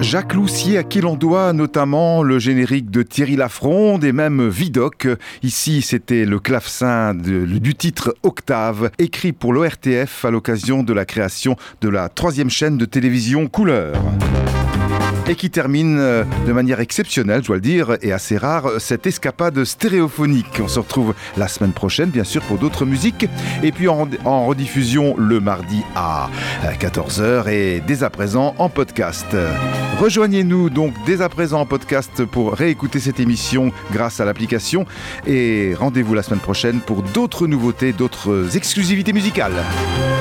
Jacques Loussier, à qui l'on doit notamment le générique de Thierry Lafronde et même Vidocq. Ici, c'était le clavecin du titre Octave, écrit pour l'ORTF à l'occasion de la création de la 3e chaîne de télévision Couleur. Et qui termine de manière exceptionnelle, je dois le dire, et assez rare, cette escapade stéréophonique. On se retrouve la semaine prochaine, bien sûr, pour d'autres musiques. Et puis en rediffusion le mardi à 14h et dès à présent en podcast. Rejoignez-nous donc dès à présent en podcast pour réécouter cette émission grâce à l'application. Et rendez-vous la semaine prochaine pour d'autres nouveautés, d'autres exclusivités musicales.